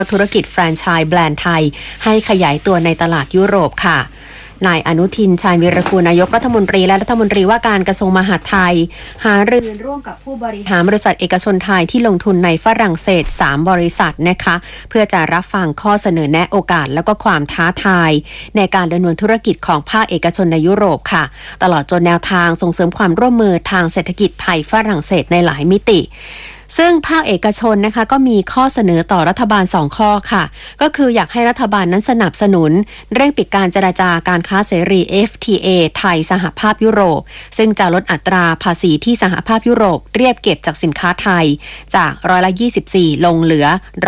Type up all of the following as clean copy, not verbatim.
ธุรกิจแฟรนไชส์แบรนด์ไทยให้ขยายตัวในตลาดยุโรปค่ะนายอนุทินชาญวีรกูลนายกรัฐมนตรีและรัฐมนตรีว่าการกระทรวงมหาดไทยหารือร่วมกับผู้บริหารบริษัทเอกชนไทยที่ลงทุนในฝรั่งเศส3บริษัทนะคะเพื่อจะรับฟังข้อเสนอแนะโอกาสและก็ความท้าทายในการดำเนินธุรกิจของภาคเอกชนในยุโรปค่ะตลอดจนแนวทางส่งเสริมความร่วมมือทางเศรษฐกิจไทยฝรั่งเศสในหลายมิติซึ่งภาคเอกชนนะคะก็มีข้อเสนอต่อรัฐบาล2ข้อค่ะก็คืออยากให้รัฐบาลนั้นสนับสนุนเร่งปิดการเจรจาการค้าเสรี FTA ไทยสหภาพยุโรปซึ่งจะลดอัตราภาษีที่สหภาพยุโรปเรียกเก็บจากสินค้าไทยจาก24%ลงเหลือ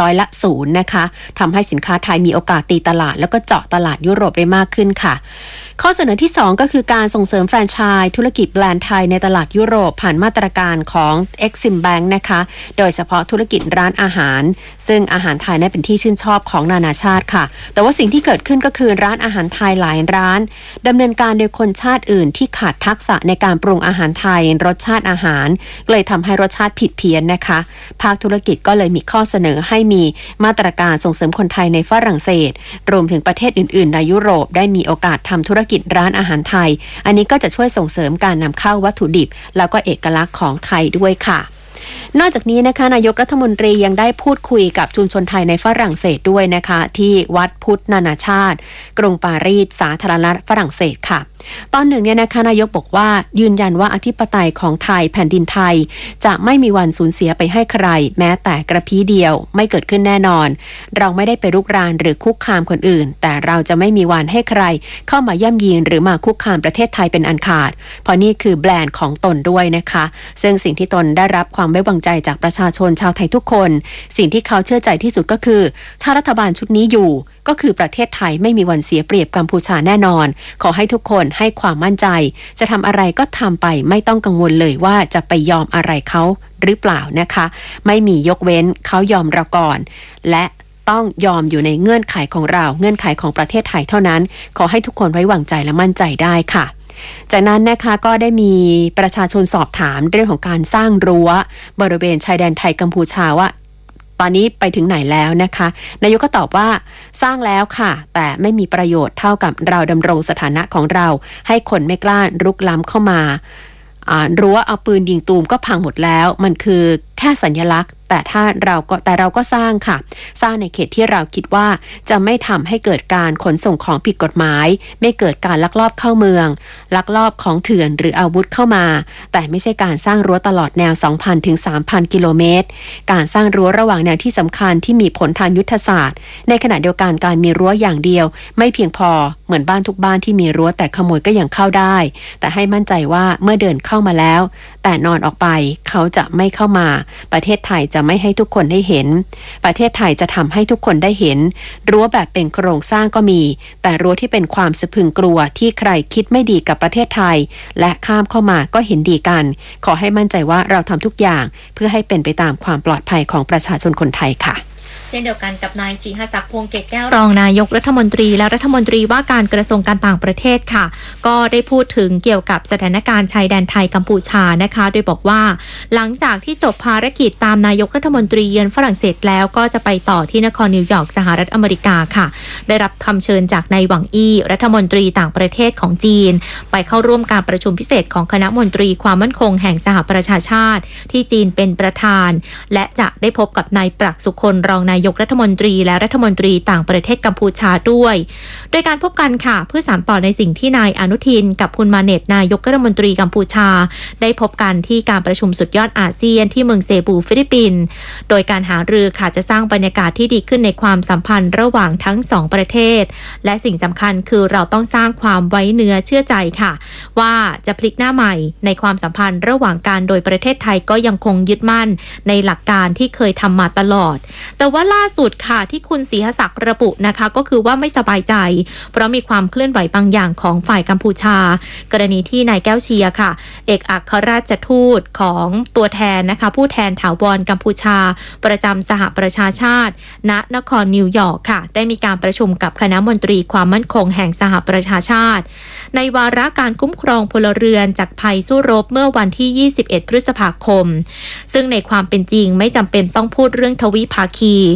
0%นะคะทำให้สินค้าไทยมีโอกาสตีตลาดแล้วก็เจาะตลาดยุโรปได้มากขึ้นค่ะข้อเสนอที่2ก็คือการส่งเสริมแฟรนไชส์ธุรกิจแบรนด์ไทยในตลาดยุโรปผ่านมาตรการของ Exim Bank นะคะโดยเฉพาะธุรกิจร้านอาหารซึ่งอาหารไทยนั้นเป็นที่ชื่นชอบของนานาชาติค่ะแต่ว่าสิ่งที่เกิดขึ้นก็คือร้านอาหารไทยหลายร้านดำเนินการโดยคนชาติอื่นที่ขาดทักษะในการปรุงอาหารไทยรสชาติอาหารเลยทำให้รสชาติผิดเพี้ยนนะคะภาคธุรกิจก็เลยมีข้อเสนอให้มีมาตรการส่งเสริมคนไทยในฝรั่งเศสรวมถึงประเทศอื่นๆในยุโรปได้มีโอกาสทำธุรกิจร้านอาหารไทยอันนี้ก็จะช่วยส่งเสริมการนำเข้าวัตถุดิบแล้วก็เอกลักษณ์ของไทยด้วยค่ะนอกจากนี้นะคะนายกรัฐมนตรียังได้พูดคุยกับชุมชนไทยในฝรั่งเศสด้วยนะคะที่วัดพุทธนานาชาติกรุงปารีสสาธารณรัฐฝรั่งเศสค่ะตอนหนึ่งเนี่ยนะคะนายกบอกว่ายืนยันว่าอธิปไตยของไทยแผ่นดินไทยจะไม่มีวันสูญเสียไปให้ใครแม้แต่กระพี้เดียวไม่เกิดขึ้นแน่นอนเราไม่ได้ไปรุกรานหรือคุกคามคนอื่นแต่เราจะไม่มีวันให้ใครเข้ามาย่ำยีหรือมาคุกคามประเทศไทยเป็นอันขาดเพราะนี่คือแบรนด์ของตนด้วยนะคะซึ่งสิ่งที่ตนได้รับความไว้วางใจจากประชาชนชาวไทยทุกคนสิ่งที่เขาเชื่อใจที่สุดก็คือถ้ารัฐบาลชุดนี้อยู่ก็คือประเทศไทยไม่มีวันเสียเปรียบกัมพูชาแน่นอนขอให้ทุกคนให้ความมั่นใจจะทำอะไรก็ทำไปไม่ต้องกังวลเลยว่าจะไปยอมอะไรเขาหรือเปล่านะคะไม่มียกเว้นเขายอมเราก่อนและต้องยอมอยู่ในเงื่อนไขของเราเงื่อนไขของประเทศไทยเท่านั้นขอให้ทุกคนไว้วางใจและมั่นใจได้ค่ะจากนั้นนะคะก็ได้มีประชาชนสอบถามเรื่องของการสร้างรั้วบริเวณชายแดนไทยกัมพูชาว่าตอนนี้ไปถึงไหนแล้วนะคะนายกก็ตอบว่าสร้างแล้วค่ะแต่ไม่มีประโยชน์เท่ากับเราดำรงสถานะของเราให้คนไม่กล้ารุกล้ำเข้ามารั้วเอาปืนยิงตูมก็พังหมดแล้วมันคือแค่สัญลักษณ์แต่เราก็สร้างค่ะสร้างในเขตที่เราคิดว่าจะไม่ทำให้เกิดการขนส่งของผิดกฎหมายไม่เกิดการลักลอบเข้าเมืองลักลอบของเถื่อนหรืออาวุธเข้ามาแต่ไม่ใช่การสร้างรั้วตลอดแนว 2,000 ถึง 3,000 กิโลเมตรการสร้างรั้วระหว่างแนวที่สำคัญที่มีผลทางยุทธศาสตร์ในขณะเดียวกันการมีรั้วอย่างเดียวไม่เพียงพอเหมือนบ้านทุกบ้านที่มีรั้วแต่ขโมยก็ยังเข้าได้แต่ให้มั่นใจว่าเมื่อเดินเข้ามาแล้วแต่นอนออกไปเขาจะไม่เข้ามาประเทศไทยจะไม่ให้ทุกคนได้เห็นประเทศไทยจะทำให้ทุกคนได้เห็นรั้วแบบเป็นโครงสร้างก็มีแต่รั้วที่เป็นความสะพรึงกลัวที่ใครคิดไม่ดีกับประเทศไทยและข้ามเข้ามาก็เห็นดีกันขอให้มั่นใจว่าเราทำทุกอย่างเพื่อให้เป็นไปตามความปลอดภัยของประชาชนคนไทยค่ะเช่นเดียวกันกับนายศรีหศักดิ์พวงเกตแก้วรองนายกรัฐมนตรีและรัฐมนตรีว่าการกระทรวงการต่างประเทศค่ะก็ได้พูดถึงเกี่ยวกับสถานการณ์ชายแดนไทยกัมพูชานะคะโดยบอกว่าหลังจากที่จบภารกิจตามนายกรัฐมนตรีเยือนฝรั่งเศสแล้วก็จะไปต่อที่นครนิวยอร์กสหรัฐอเมริกาค่ะได้รับคำเชิญจากนายหวังอี้รัฐมนตรีต่างประเทศของจีนไปเข้าร่วมการประชุมพิเศษของคณะมนตรีความมั่นคงแห่งสหประชาชาติที่จีนเป็นประธานและจะได้พบกับนายปรักษ์สุคนรองนายกรัฐมนตรีและรัฐมนตรีต่างประเทศกัมพูชาด้วยโดยการพบกันค่ะเพื่อสานต่อในสิ่งที่นายอนุทินกับคุณมาเนตนายกรัฐมนตรีกัมพูชาได้พบกันที่การประชุมสุดยอดอาเซียนที่เมืองเซบูฟิลิปปินส์โดยการหารือค่ะจะสร้างบรรยากาศที่ดีขึ้นในความสัมพันธ์ระหว่างทั้งสองประเทศและสิ่งสำคัญคือเราต้องสร้างความไว้เนื้อเชื่อใจค่ะว่าจะพลิกหน้าใหม่ในความสัมพันธ์ระหว่างกันโดยประเทศไทยก็ยังคงยึดมั่นในหลักการที่เคยทำมาตลอดแต่ว่าล่าสุดค่ะที่คุณศรีหศักดิ์ระบุนะคะก็คือว่าไม่สบายใจเพราะมีความเคลื่อนไหวบางอย่างของฝ่ายกัมพูชากรณีที่นายแก้วเชียร์ค่ะเอกอัครราชทูตของตัวแทนนะคะผู้แทนถาวรกัมพูชาประจำสหประชาชาติณนครนิวยอร์กค่ะได้มีการประชุมกับคณะมนตรีความมั่นคงแห่งสหประชาชาติในวาระการคุ้มครองพลเรือนจากภัยสู้รบเมื่อวันที่ 21 พฤษภาคมซึ่งในความเป็นจริงไม่จำเป็นต้องพูดเรื่องทวิภาคี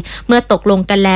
เมื่อตกลงกันแล้ว